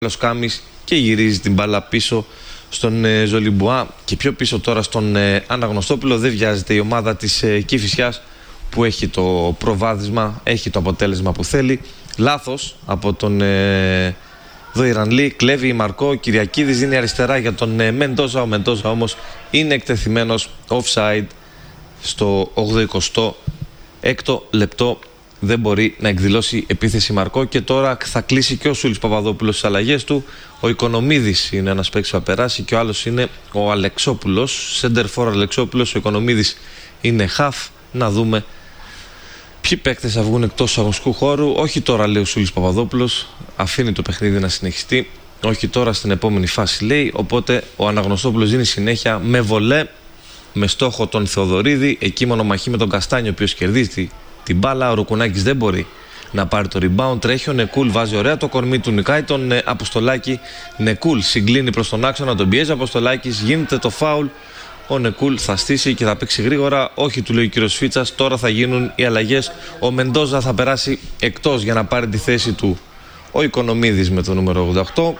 Καλοσκάμης και γυρίζει την μπάλα πίσω στον Ζολιμπουά και πιο πίσω τώρα στον Αναγνωστόπουλο. Δεν βιάζεται η ομάδα της Κηφισιάς που έχει το προβάδισμα, έχει το αποτέλεσμα που θέλει. Λάθος από τον Δοϊρανλή, κλέβει η Μαρκό, Κυριακίδης δίνει αριστερά για τον Μεντόζα. Ο Μεντόζα όμως είναι εκτεθειμένος offside στο 86ο λεπτό. Δεν μπορεί να εκδηλώσει επίθεση Μαρκό και τώρα θα κλείσει και ο Σούλης Παπαδόπουλος στις αλλαγές του. Ο Οικονομίδης είναι ένας παίκτης που θα περάσει και ο άλλος είναι ο Αλεξόπουλος, center for Αλεξόπουλος. Ο Οικονομίδης είναι half. Να δούμε ποιοι παίκτες θα βγουν εκτός αγωνιστικού χώρου. Όχι τώρα, λέει ο Σούλης Παπαδόπουλος, αφήνει το παιχνίδι να συνεχιστεί. Όχι τώρα, στην επόμενη φάση, λέει. Οπότε ο Αναγνωστόπουλος δίνει συνέχεια με βολέ, με στόχο τον Θεοδωρίδη. Εκεί μονομαχή με τον Καστάνιο, ο οποίος κερδίζει την μπάλα. Ο Ρουκουνάκης δεν μπορεί να πάρει το rebound. Τρέχει ο Νεκούλ, βάζει ωραία το κορμί του, νικάει τον Αποστολάκη. Νεκούλ συγκλίνει προς τον άξονα, τον πιέζει ο Αποστολάκης, γίνεται το φάουλ. Ο Νεκούλ θα στήσει και θα παίξει γρήγορα. Όχι, του λέει ο κύριος Φίτσας, τώρα θα γίνουν οι αλλαγές. Ο Μεντόζα θα περάσει εκτός για να πάρει τη θέση του ο Οικονομίδης με το νούμερο 88.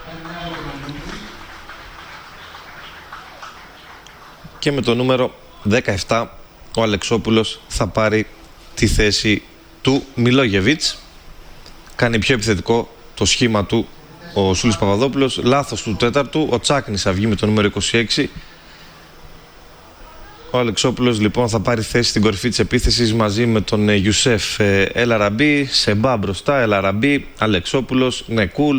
Και με το νούμερο 17 ο Αλεξόπουλος θα πάρει τη θέση του Μιλόγεβιτς. Κάνει πιο επιθετικό το σχήμα του ο Σούλης Παπαδόπουλος. Λάθος του τέταρτου. Ο Τσάκνης θα βγει με το νούμερο 26. Ο Αλεξόπουλος λοιπόν θα πάρει θέση στην κορυφή της επίθεσης μαζί με τον Ιουσέφ Ελαραμπή. Σεμπά μπροστά, Ελαραμπή, Αλεξόπουλος, Νεκούλ.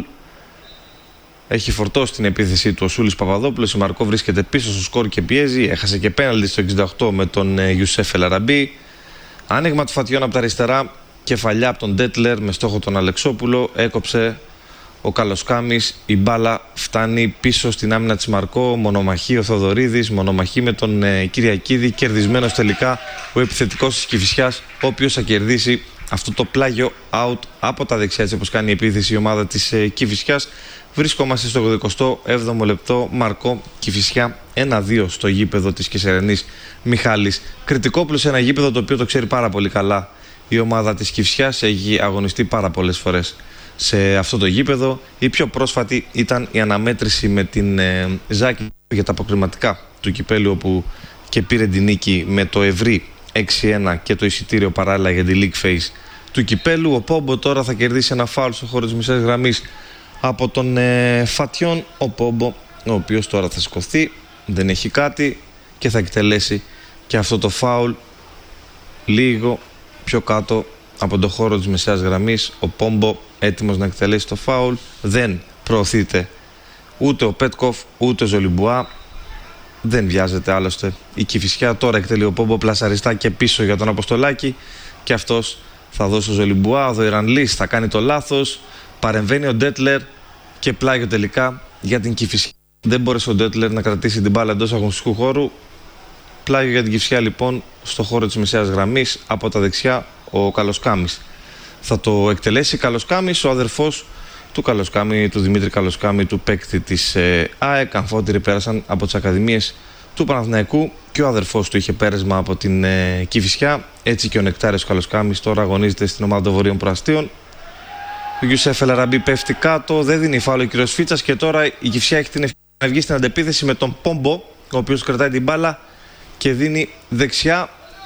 Έχει φορτώσει την επίθεση του ο Σούλης Παπαδόπουλος. Η Μαρκό βρίσκεται πίσω στο σκορ και πιέζει. Έχασε και πέναλτι στο 68 με τον Ιουσέφ Ελαραμπή. Άνοιγμα του Φατιών από τα αριστερά. Κεφαλιά από τον Ντέτλερ με στόχο τον Αλεξόπουλο. Έκοψε ο Καλοσκάμης. Η μπάλα φτάνει πίσω στην άμυνα της Μαρκό. Μονομαχή ο Θοδωρίδης. Μονομαχή με τον Κυριακίδη. Κερδισμένος τελικά ο επιθετικός της Κηφισιάς, ο οποίος θα κερδίσει αυτό το πλάγιο out από τα δεξιά, έτσι όπως κάνει η επίθεση η ομάδα της Κηφισιάς. Βρισκόμαστε στο 87ο λεπτό. Μαρκό Κηφισιά 1-2 στο γήπεδο της Κεσερενής Μιχάλης Κρητικόπουλος. Σε ένα γήπεδο το οποίο το ξέρει πάρα πολύ καλά η ομάδα της Κηφισιάς. Έχει αγωνιστεί πάρα πολλές φορές σε αυτό το γήπεδο. Η πιο πρόσφατη ήταν η αναμέτρηση με την Ζάκη για τα αποκριματικά του κυπέλου, όπου και πήρε την νίκη με το ευρύ 6-1 και το εισιτήριο παράλληλα για τη League Phase του κυπέλου. Ο Πόμπο τώρα θα κερδίσει ένα φάουλ στο χώρο της μισής γραμμής από τον Φατιών. Ο Πόμπο, ο οποίος τώρα θα σηκωθεί, δεν έχει κάτι και θα εκτελέσει και αυτό το φάουλ λίγο πιο κάτω από το χώρο της μεσαίας γραμμής. Ο Πόμπο έτοιμος να εκτελέσει το φάουλ. Δεν προωθείται ούτε ο Πέτκοφ ούτε ο Ζολιμπουά. Δεν βιάζεται άλλωστε η Κηφισιά. Τώρα εκτελεί ο Πόμπο πλασαριστά και πίσω για τον Αποστολάκη και αυτός θα δώσει ο Ζολιμπουά. Ο Δοϊρανλής θα κάνει το λάθος. Παρεμβαίνει ο Ντέτλερ και πλάγιο τελικά για την Κηφισιά. Δεν μπόρεσε ο Ντέτλερ να κρατήσει την μπάλα εντός αγωνιστικού χώρου. Πλάγιο για την Κηφισιά λοιπόν στο χώρο της μεσαίας γραμμής από τα δεξιά ο Καλοσκάμης. Θα το εκτελέσει Καλοσκάμης, ο αδερφός του Καλοσκάμη, του Δημήτρη Καλοσκάμη, του παίκτη της ΑΕΚ. Αμφότεροι πέρασαν από τις ακαδημίες του Παναθηναϊκού και ο αδερφός του είχε πέρασμα από την Κηφισιά. Έτσι και ο Νεκτάριος Καλοσκάμης τώρα αγωνίζεται στην ομάδα των Βορείων Προαστίων. Ο Ιουσέφ Ελαραμπή πέφτει κάτω, δεν δίνει φάουλ ο κύριος Φίτσας και τώρα η Κηφισιά έχει την ευκαιρία να βγει στην αντεπίθεση με τον Πόμπο, ο οποίος κρατάει την μπάλα και δίνει δεξιά.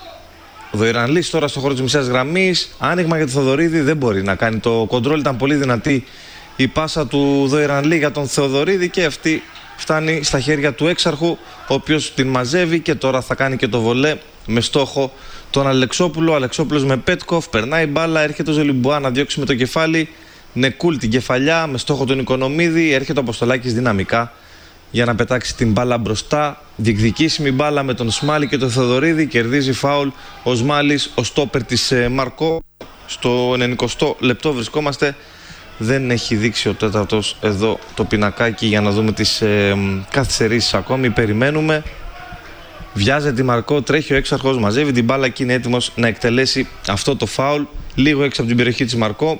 Ο Δοϊρανλής τώρα στο χώρο της μισάς γραμμής. Άνοιγμα για τον Θεοδωρίδη, δεν μπορεί να κάνει το κοντρόλ. Ήταν πολύ δυνατή η πάσα του Δοϊρανλή για τον Θεοδωρίδη και αυτή φτάνει στα χέρια του έξαρχου, ο οποίος την μαζεύει και τώρα θα κάνει και το βολέ με στόχο τον Αλεξόπουλο. Ο Αλεξόπουλος με Πέτκοφ, περνάει μπάλα, έρχεται ο Ζολιμπουά να διώξει με το κεφάλι. Νεκούλ την κεφαλιά με στόχο τον Οικονομίδη. Έρχεται ο Αποστολάκης δυναμικά για να πετάξει την μπάλα μπροστά. Διεκδικήσιμη μπάλα με τον Σμάλη και τον Θεοδωρίδη. Κερδίζει φάουλ ο Σμάλης, ο στόπερ της Μαρκό. Στο 90ο λεπτό βρισκόμαστε. Δεν έχει δείξει ο τέταρτος εδώ το πινακάκι για να δούμε τις καθυστερήσεις ακόμη. Περιμένουμε. Βιάζεται η Μαρκό, τρέχει ο έξαρχος, μαζεύει την μπάλα και είναι έτοιμος να εκτελέσει αυτό το φάουλ. Λίγο έξω από την περιοχή της Μαρκό.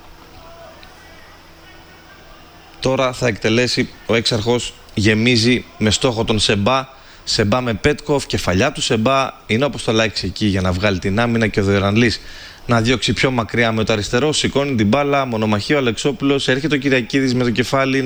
Τώρα θα εκτελέσει ο έξαρχος, γεμίζει με στόχο τον Σεμπά. Σεμπά με Πέτκοφ, κεφαλιά του Σεμπά. Είναι όπως το Λάιξ εκεί για να βγάλει την άμυνα και ο Δοϊρανλής να διώξει πιο μακριά με το αριστερό. Σηκώνει την μπάλα, μονομαχεί ο Αλεξόπουλος. Έρχεται ο Κυριακίδης με το κεφάλι.